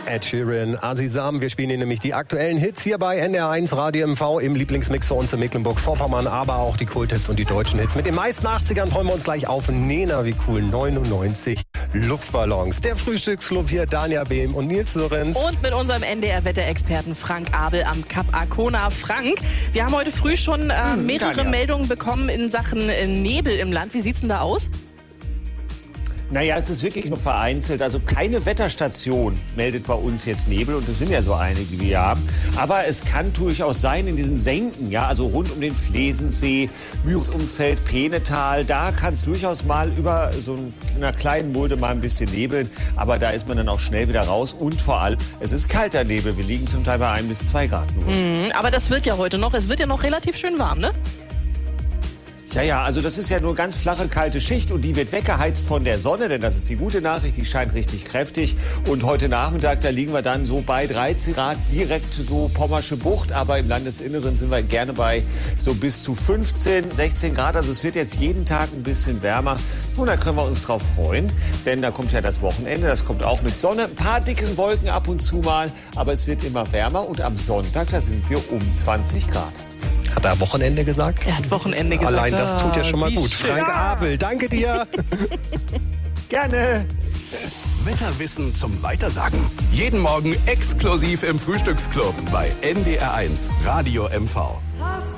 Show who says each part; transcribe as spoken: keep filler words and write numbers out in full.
Speaker 1: Ed Sheeran, Azizam. Wir spielen Ihnen nämlich die aktuellen Hits hier bei N D R eins Radio M V im Lieblingsmix für uns in Mecklenburg-Vorpommern, aber auch die Kulthits und die deutschen Hits. Mit den meisten achtzigern freuen wir uns gleich auf. Nena, wie cool, neunundneunzig Luftballons. Der Frühstücksclub hier, Dania Behm und Nils Lorenz.
Speaker 2: Und mit unserem N D R-Wetterexperten Frank Abel am Kap Arkona. Frank, wir haben heute früh schon äh, mehrere Dania. Meldungen bekommen in Sachen äh, Nebel im Land. Wie sieht's denn da aus?
Speaker 3: Naja, es ist wirklich nur vereinzelt. Also keine Wetterstation meldet bei uns jetzt Nebel. Und es sind ja so einige, die wir haben. Aber es kann durchaus sein in diesen Senken, ja, also rund um den Flesensee, Müritz-Umfeld, Peenetal. Da kann es durchaus mal über so einer kleinen Mulde mal ein bisschen nebeln. Aber da ist man dann auch schnell wieder raus. Und vor allem, es ist kalter Nebel. Wir liegen zum Teil bei ein bis zwei Grad nur.
Speaker 2: Mhm, aber das wird ja heute noch. Es wird ja noch relativ schön warm, ne?
Speaker 3: Ja, ja, also das ist ja nur ganz flache, kalte Schicht und die wird weggeheizt von der Sonne, denn das ist die gute Nachricht, die scheint richtig kräftig. Und heute Nachmittag, da liegen wir dann so bei dreizehn Grad, direkt so Pommersche Bucht, aber im Landesinneren sind wir gerne bei so bis zu fünfzehn, sechzehn Grad. Also es wird jetzt jeden Tag ein bisschen wärmer und da können wir uns drauf freuen, denn da kommt ja das Wochenende, das kommt auch mit Sonne, ein paar dicken Wolken ab und zu mal, aber es wird immer wärmer und am Sonntag, da sind wir um zwanzig Grad.
Speaker 1: Hat er Wochenende gesagt?
Speaker 2: Er hat Wochenende gesagt.
Speaker 1: Allein das tut ja schon mal gut.
Speaker 2: Schön.
Speaker 1: Frank Abel, danke dir.
Speaker 3: Gerne.
Speaker 4: Wetterwissen zum Weitersagen. Jeden Morgen exklusiv im Frühstücksclub bei N D R eins Radio M V.